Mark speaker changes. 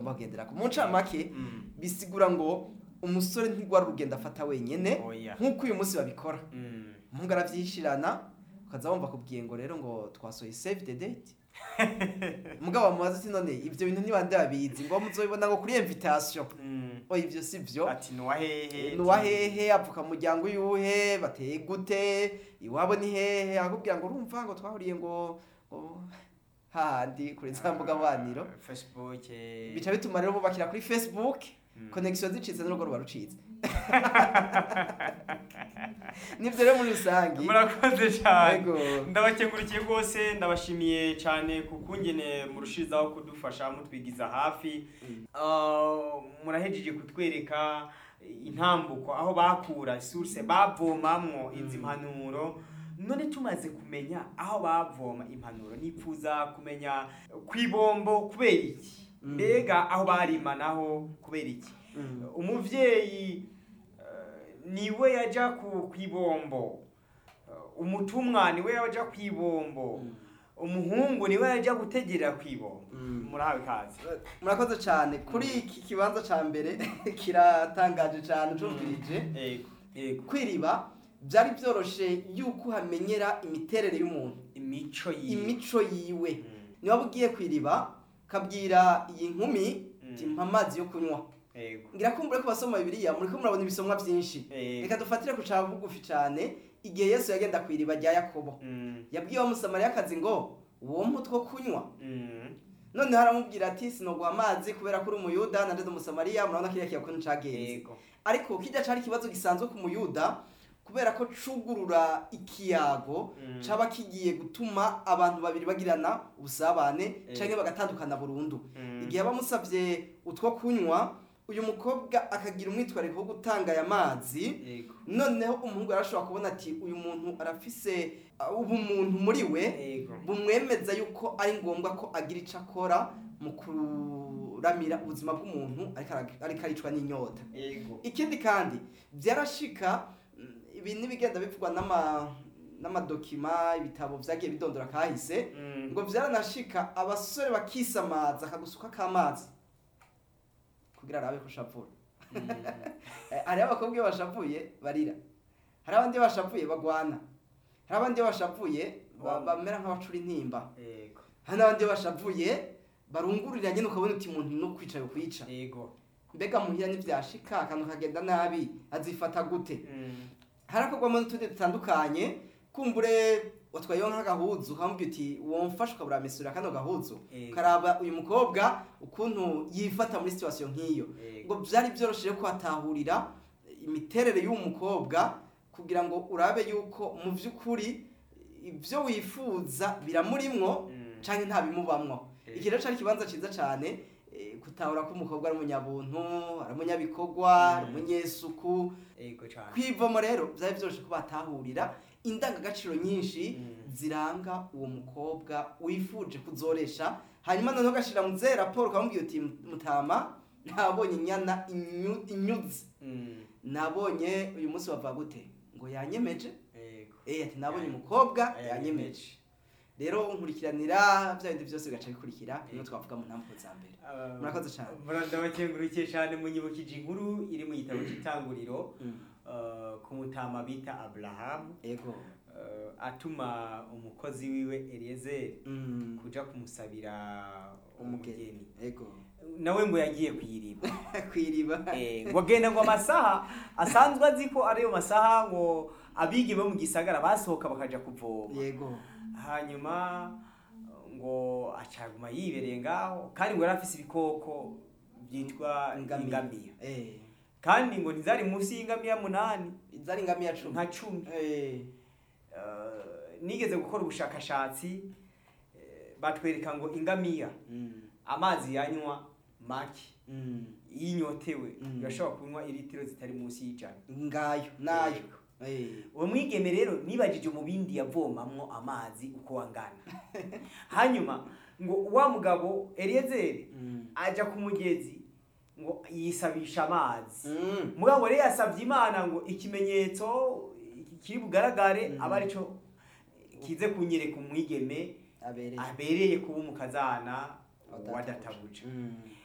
Speaker 1: agomba kugenderako mu ncamake bisigura ngo umusore ntigwara urugendo afata wenyene nk'uko uyu munsi babikora umuhungu aravyishirana ukaza wumva kubwiye ngo rero ngo twasohoye save the date mugabo bamubaza ati none ivyo bintu ntibande babizi ngo muzobibona ngo kuri invitation oya ivyo sivyo
Speaker 2: ati nuwahehe
Speaker 1: nuwahehe avuka mu muryango yuhe bateye gute iwabo ni hehe akubwira ngo urumva ngo twahuriye ngo handi kuri za mbuga nkoranyambaga
Speaker 2: Facebook
Speaker 1: bica bituma rero bubakira kuri Facebook connection zicitse n'urugo ruba rucitse nivyo rero muri rusangi
Speaker 2: murakoze cyane ndabakengurikiye rwose ndabashimiye cyane kukungene murushirizaho kudufasha mutwigiza hafi murahejeje kutwereka intambuko aho bakura source bavomamwo izi mpanuro none tumaze kumenya aho bavoma impanuro nipfuza kumenya kwibombo kubera iki mbega aho barimanaho kubera iki umuvyeyi niwe yaja kwibombo umutumwa niwe yaja kwibombo umuhungu niwe yaja gutegera kwibombo murahawe kazi
Speaker 1: murakoze cyane kuri iki kibanza ca mbere kiratangaje cyane cumvirije kwiriba byari byoroshe yuko hamenyera imiterere y'umuntu imico yiwe niba bugiye kwiriba kabwira iyi nkumi timpa amazi yo kunywa ngira ko mbure ko basoma Bibiliya muri ko murabona ibisomwa byinshi reka dufatire ku ca bugufi cyane igihe Yesu yagenda kwiriba rya Yakobo yabwiye wa Musamariya kazi ngo uwo mutwo kunywa none haramubwira ati sinoguha amazi kubera ko uri umuyuda na ndetse Musamariya murabona kiriya kiyakuntu cagenze ariko kijya cari kibazo gisanzwe ku muyuda kubera ko cugurura ikiyago caba kigiye gutuma abantu babiri bagirana ubusabane canke bagatandukana burundu igihe bamusavye utwo kunywa uyu mukobwa akagira umwitwariko wo gutanga aya mazi noneho umuhungu arashobora kubona ati uyu muntu arafise ubumuntu muri we bumwemeza yuko ari ngombwa ko agira ico akora mu kuramira ubuzima bw'umuntu ariko aricwa n'inyota ikindi kandi byarashika ibi nibigenda bivugwa n'amadokima ibitabo vyagiye bidondora kahise ngo vyaranashika abasore bakisamaza akagusuka k'amazi kugira arabe kushavura hari abakobwa bashavuye barira hari abandi bashavuye bagwana hari abandi bashavuye bamera nk'abacura intimba hari abandi bashavuye barungurira nyene ukabona uti umuntu no kwica yo kwica mbega muhira n'ivyashika akantu kagenda nabi azifata gute harakorwamo n'utundi dutandukanye kumbure watwayeho nk'agahuzu ukamubwira uti womfasha ukabura mesura kano gahuzu karaba uyu mukobwa ukuntu yifata muri situation nk'iyo ngo byari byoroshye ko atahurira imiterere y'uwo mukobwa kugira ngo urabe yuko mu by'ukuri ibyo wifuza biramurimwo canke nta bimubamwo iki rero cari kibanza ciza cyane kutahura ko umukobwa ari umunyabuntu ari umunyabikorwa ari umunyesuku kwivomo rero byari byoroshye ko batahurira indangagaciro nyinshi ziranga uwo mukobwa wifuje kuzoresha hanyuma noneho gashira mu zera raporo kamubwiye uti mutama nabonye inyana inyuzi nabonye uyu munsi bava gute ngo yanyemeje ati nabonye umukobwa yanyemeje rero nkurikiranira bya bindi byose gaca bikurikira no twavuga mu ntambo za mbere murakoze cyane
Speaker 2: ndabakengurukije cyane munyibukije inkuru iri mu gitabo cy'itanguriro ku mutama bita Abraham atuma umukozi wiwe Eliezer kuja kumusabira umugeni nawe ngo yagiye kwiriba ngo agenda ngo amasaha asanzwe azi ko ariyo masaha ngo abigi bo mu gisagara basohoka bakaja kuvoma hanyuma ngo acaguma yibereye ngaho kandi ngo yarafise ibikoko byitwa ingamiya kandi ngo ntizari munsi y'ingamiya 8
Speaker 1: izari ingamiya 10
Speaker 2: nka 10 nigeze gukora ubushakashatsi batwereka ngo ingamiya amazi yanywa make yinyotewe urashobora kunywa ilitiro zitari munsi y'ijana
Speaker 1: ngayo nayo
Speaker 2: uwo mwigeme rero nibajije mu bindi yavomamwo amazi uko wangana hanyuma ngo wa mugabo Eliezer aja ku mugezi ngo yisabisha amazi mugabo rero yasavye Imana ngo ikimenyetso kiri bugaragare abarico kize kunyereka umwigeme abereye kuba umukazana wadatabuje